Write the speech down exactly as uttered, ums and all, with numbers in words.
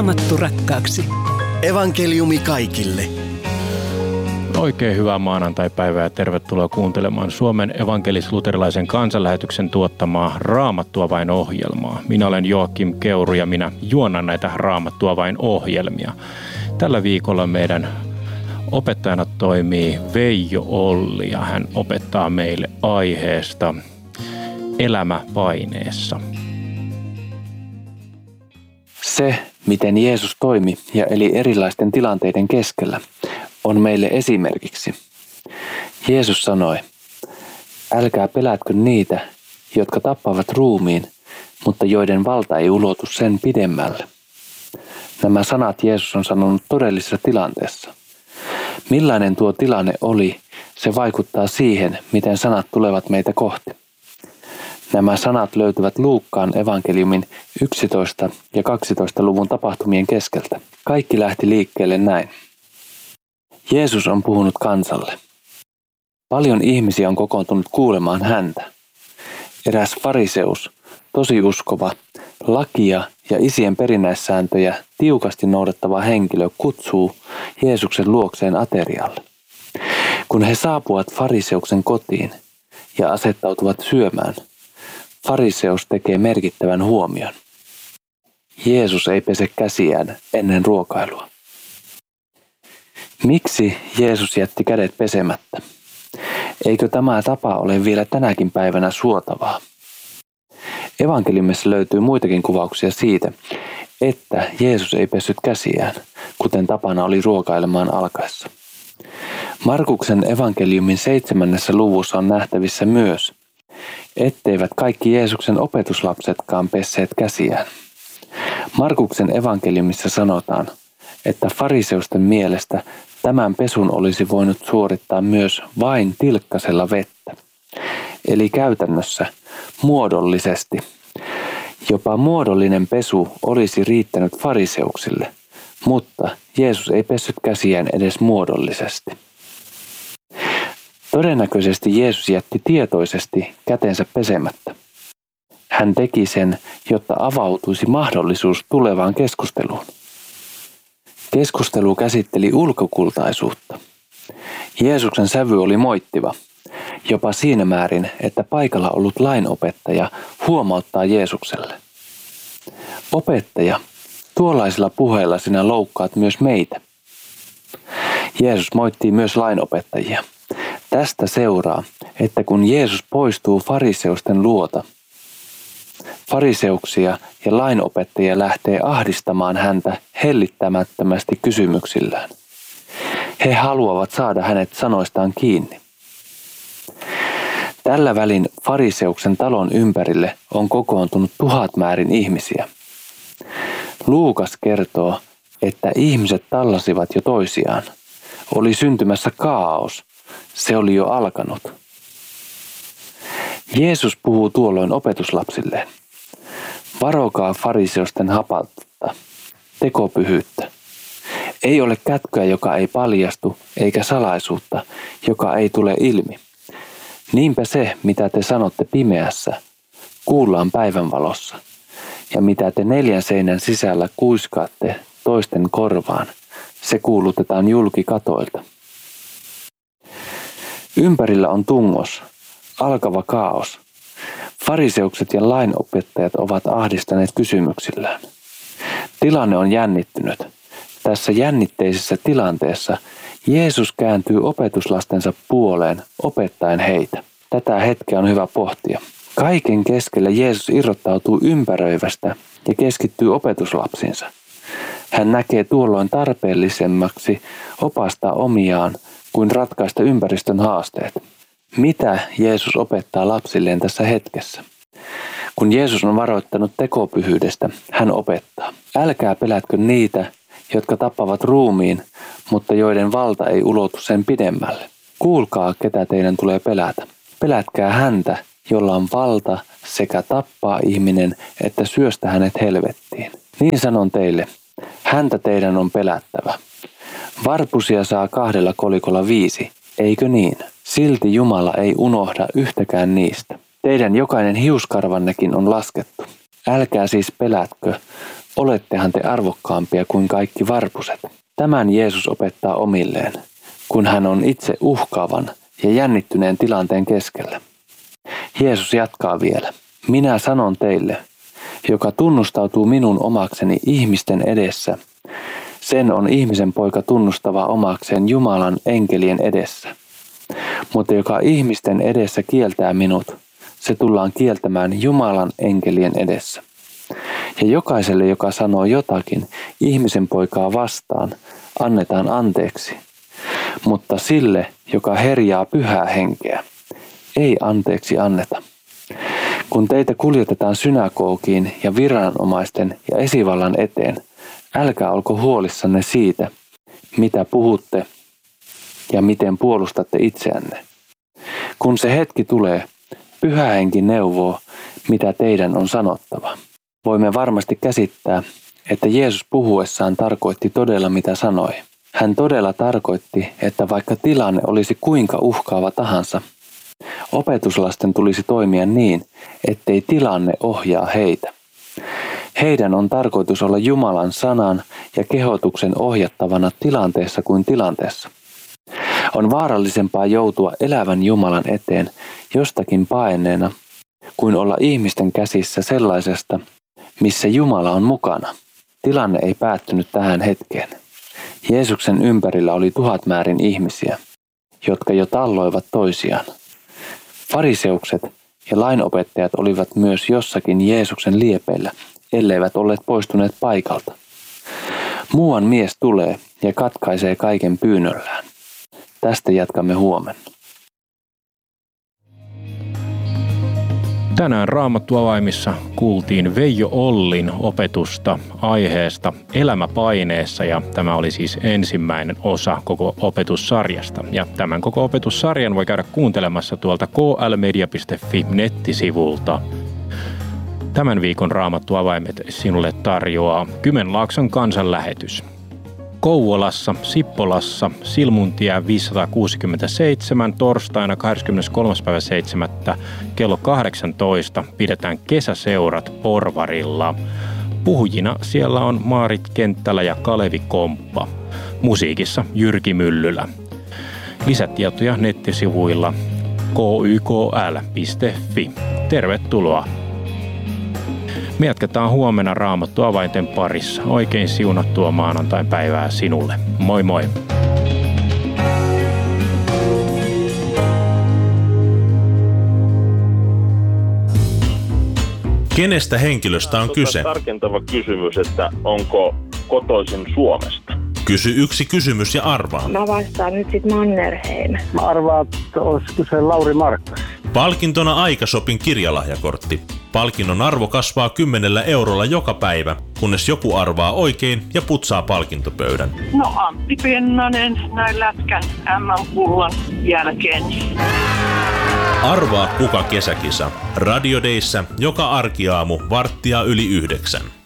Raamattu rakkaaksi. Evankeliumi kaikille. Oikein hyvää maanantai-päivää ja tervetuloa kuuntelemaan Suomen evankelis-luterilaisen kansanlähetyksen tuottamaa Raamattua vain -ohjelmaa. Minä olen Joakim Keuru ja minä juonnan näitä Raamattua vain -ohjelmia. Tällä viikolla meidän opettajana toimii Veijo Olli ja hän opettaa meille aiheesta elämä paineessa. Se, miten Jeesus toimi ja eli erilaisten tilanteiden keskellä, on meille esimerkiksi. Jeesus sanoi, älkää pelätkö niitä, jotka tappavat ruumiin, mutta joiden valta ei ulotu sen pidemmälle. Nämä sanat Jeesus on sanonut todellisessa tilanteessa. Millainen tuo tilanne oli, se vaikuttaa siihen, miten sanat tulevat meitä kohti. Nämä sanat löytyvät Luukkaan evankeliumin yksitoista ja kaksitoista luvun tapahtumien keskeltä. Kaikki lähti liikkeelle näin. Jeesus on puhunut kansalle. Paljon ihmisiä on kokoontunut kuulemaan häntä. Eräs fariseus, tosi uskova, lakia ja isien perinnäissääntöjä tiukasti noudattava henkilö kutsuu Jeesuksen luokseen aterialle. Kun he saapuvat fariseuksen kotiin ja asettautuvat syömään, fariseus tekee merkittävän huomion. Jeesus ei pese käsiään ennen ruokailua. Miksi Jeesus jätti kädet pesemättä? Eikö tämä tapa ole vielä tänäkin päivänä suotavaa? Evankeliumissa löytyy muitakin kuvauksia siitä, että Jeesus ei pessyt käsiään, kuten tapana oli ruokailemaan alkaessa. Markuksen evankeliumin seitsemännessä luvussa on nähtävissä myös, etteivät kaikki Jeesuksen opetuslapsetkaan pesseet käsiään. Markuksen evankeliumissa sanotaan, että fariseusten mielestä tämän pesun olisi voinut suorittaa myös vain tilkkasella vettä, eli käytännössä muodollisesti. Jopa muodollinen pesu olisi riittänyt fariseuksille, mutta Jeesus ei pessyt käsiään edes muodollisesti. Todennäköisesti Jeesus jätti tietoisesti kätensä pesemättä. Hän teki sen, jotta avautuisi mahdollisuus tulevaan keskusteluun. Keskustelu käsitteli ulkokultaisuutta. Jeesuksen sävy oli moittiva, jopa siinä määrin, että paikalla ollut lainopettaja huomauttaa Jeesukselle. Opettaja, tuollaisilla puheilla sinä loukkaat myös meitä. Jeesus moittii myös lainopettajia. Tästä seuraa, että kun Jeesus poistuu fariseusten luota, fariseuksia ja lainopettajia lähtee ahdistamaan häntä hellittämättömästi kysymyksillään. He haluavat saada hänet sanoistaan kiinni. Tällä välin fariseuksen talon ympärille on kokoontunut tuhat määrin ihmisiä. Luukas kertoo, että ihmiset tallasivat jo toisiaan. Oli syntymässä kaaos. Se oli jo alkanut. Jeesus puhuu tuolloin opetuslapsilleen. Varokaa fariseusten hapautta, tekopyhyyttä. Ei ole kätköä, joka ei paljastu, eikä salaisuutta, joka ei tule ilmi. Niinpä se, mitä te sanotte pimeässä, kuullaan päivänvalossa, ja mitä te neljän seinän sisällä kuiskaatte toisten korvaan, se kuulutetaan julki katoilta. Ympärillä on tungos, alkava kaos. Fariseukset ja lainopettajat ovat ahdistaneet kysymyksillään. Tilanne on jännittynyt. Tässä jännitteisessä tilanteessa Jeesus kääntyy opetuslastensa puoleen opettaen heitä. Tätä hetkeä on hyvä pohtia. Kaiken keskellä Jeesus irrottautuu ympäröivästä ja keskittyy opetuslapsinsa. Hän näkee tuolloin tarpeellisemmaksi opastaa omiaan kuin ratkaista ympäristön haasteet. Mitä Jeesus opettaa lapsilleen tässä hetkessä? Kun Jeesus on varoittanut tekopyhyydestä, hän opettaa. Älkää pelätkö niitä, jotka tappavat ruumiin, mutta joiden valta ei ulotu sen pidemmälle. Kuulkaa, ketä teidän tulee pelätä. Pelätkää häntä, jolla on valta sekä tappaa ihminen, että syöstä hänet helvettiin. Niin sanon teille, häntä teidän on pelättävä. Varpusia saa kahdella kolikolla viisi, eikö niin? Silti Jumala ei unohda yhtäkään niistä. Teidän jokainen hiuskarvannekin on laskettu. Älkää siis pelätkö, Olettehan te arvokkaampia kuin kaikki varpuset. Tämän Jeesus opettaa omilleen, kun hän on itse uhkaavan ja jännittyneen tilanteen keskellä. Jeesus jatkaa vielä. Minä sanon teille, joka tunnustautuu minun omakseni ihmisten edessä, sen on ihmisen poika tunnustava omakseen Jumalan enkelien edessä. Mutta joka ihmisten edessä kieltää minut, se tullaan kieltämään Jumalan enkelien edessä. Ja jokaiselle, joka sanoo jotakin ihmisen poikaa vastaan, annetaan anteeksi. Mutta sille, joka herjaa pyhää henkeä, ei anteeksi anneta. Kun teitä kuljetetaan synagogiin ja viranomaisten ja esivallan eteen, älkää olko huolissanne siitä, mitä puhutte ja miten puolustatte itseänne. Kun se hetki tulee, Pyhä Henki neuvoo, mitä teidän on sanottava. Voimme varmasti käsittää, että Jeesus puhuessaan tarkoitti todella mitä sanoi. Hän todella tarkoitti, että vaikka tilanne olisi kuinka uhkaava tahansa, opetuslasten tulisi toimia niin, ettei tilanne ohjaa heitä. Heidän on tarkoitus olla Jumalan sanan ja kehotuksen ohjattavana tilanteessa kuin tilanteessa. On vaarallisempaa joutua elävän Jumalan eteen jostakin paenneena, kuin olla ihmisten käsissä sellaisesta, missä Jumala on mukana. Tilanne ei päättynyt tähän hetkeen. Jeesuksen ympärillä oli tuhat määrin ihmisiä, jotka jo talloivat toisiaan. Fariseukset ja lainopettajat olivat myös jossakin Jeesuksen liepeillä, elleivät olleet poistuneet paikalta. Muuan mies tulee ja katkaisee kaiken pyynnöllään. Tästä jatkamme huomenna. Tänään Raamattuavaimissa kuultiin Veijo Ollin opetusta aiheesta Elämäpaineessa ja tämä oli siis ensimmäinen osa koko opetussarjasta. Ja tämän koko opetussarjan voi käydä kuuntelemassa tuolta k l media piste f i nettisivulta. Tämän viikon Raamattuavaimet sinulle tarjoaa Kymenlaakson kansanlähetys. Kouvolassa, Sippolassa, Silmuntie viisisataakuusikymmentäseitsemän torstaina kahdeskymmeneskolmas päivä seitsemättä kello kahdeksantoista pidetään kesäseurat Porvarilla. Puhujina siellä on Maarit Kenttälä ja Kalevi Komppa. Musiikissa Jyrki Myllylä. Lisätietoja nettisivuilla k y k l piste f i. Tervetuloa! Me jatketaan huomenna Raamattuavainten parissa. Oikein siunattua maanantain päivää sinulle. Moi moi! Kenestä henkilöstä on kyse? Tarkentava kysymys, että onko kotoisin Suomesta? Kysy yksi kysymys ja arvaa. Mä vastaan nyt sit Mannerheim. Mä arvaan, että olisiko se Lauri Markkas. Palkintona Aikashopin kirjalahjakortti. Palkinnon arvo kasvaa kymmenellä eurolla joka päivä, kunnes joku arvaa oikein ja putsaa palkintopöydän. No Antti Pennanen näin lätkän äm äm-pullan jälkeen. Arvaa kuka kesäkisa. Radio Dayssä joka arkiaamu varttia yli yhdeksän.